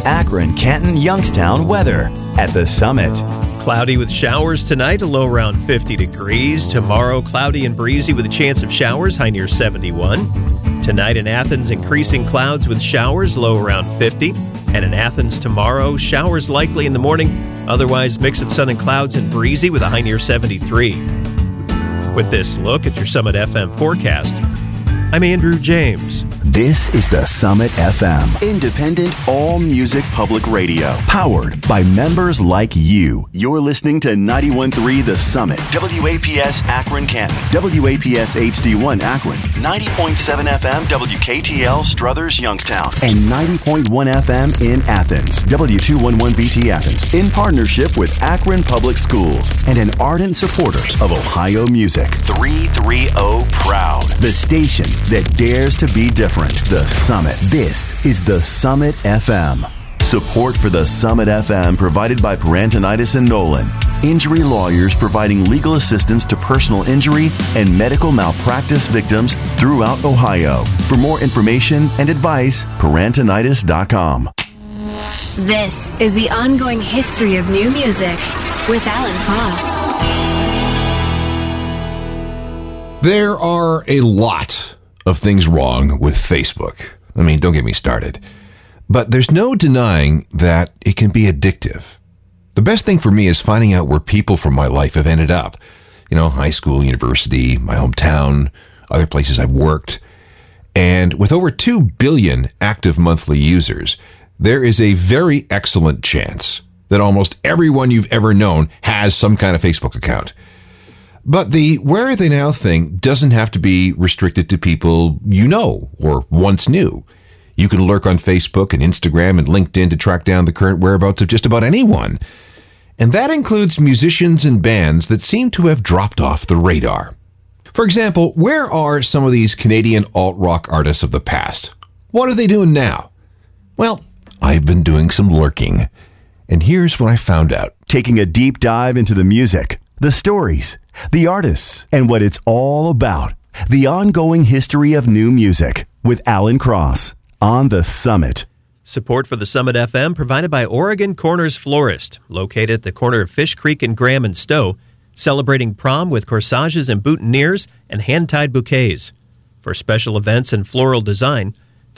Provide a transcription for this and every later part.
Akron, Canton, Youngstown weather at the Summit. Cloudy with showers tonight, a low around 50 degrees. Tomorrow, cloudy and breezy with a chance of showers, high near 71. Tonight in Athens, increasing clouds with showers, low around 50. And in Athens tomorrow, showers likely in the morning. Otherwise, mix of sun and clouds and breezy with a high near 73. With this look at your Summit FM forecast, I'm Andrew James. This is the Summit FM, independent all-music public radio, powered by members like you. You're listening to 91.3 The Summit, WAPS Akron Canton, WAPS HD1 Akron, 90.7 FM WKTL Struthers Youngstown, and 90.1 FM in Athens, W211BT Athens, in partnership with Akron Public Schools and an ardent supporter of Ohio music. 330 Proud, the station that dares to be different. The Summit. This is the Summit FM. Support for the Summit FM provided by Parantonitis and Nolan. Injury lawyers providing legal assistance to personal injury and medical malpractice victims throughout Ohio. For more information and advice, Parantonitis.com. This is the ongoing history of new music with Alan Cross. There are a lot of things wrong with Facebook. I mean, don't get me started. But there's no denying that it can be addictive. The best thing for me is finding out where people from my life have ended up. You know, high school, university, my hometown, other places I've worked. And with over 2 billion active monthly users, there is a very excellent chance that almost everyone you've ever known has some kind of Facebook account. But the where are they now thing doesn't have to be restricted to people you know or once knew. You can lurk on Facebook and Instagram and LinkedIn to track down the current whereabouts of just about anyone. And that includes musicians and bands that seem to have dropped off the radar. For example, where are some of these Canadian alt-rock artists of the past? What are they doing now? Well, I've been doing some lurking. And here's what I found out. Taking a deep dive into the music, the stories, the artists, and what it's all about. The ongoing history of new music with Alan Cross on The Summit. Support for the Summit FM provided by Oregon Corners Florist, located at the corner of Fish Creek and Graham and Stowe, celebrating prom with corsages and boutonnieres and hand-tied bouquets. For special events and floral design,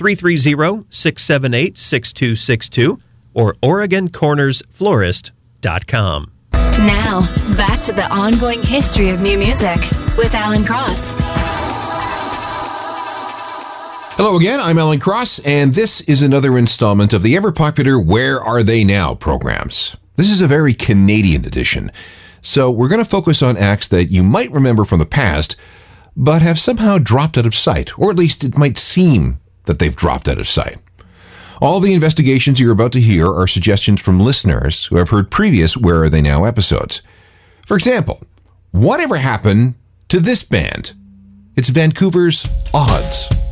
330-678-6262 or OregonCornersFlorist.com. Now, back to the ongoing history of new music with Alan Cross. Hello again, I'm Alan Cross, and this is another installment of the ever-popular Where Are They Now programs. This is a very Canadian edition, so we're going to focus on acts that you might remember from the past, but have somehow dropped out of sight, or at least it might seem that they've dropped out of sight. All the investigations you're about to hear are suggestions from listeners who have heard previous Where Are They Now episodes. For example, whatever happened to this band? It's Vancouver's Odds.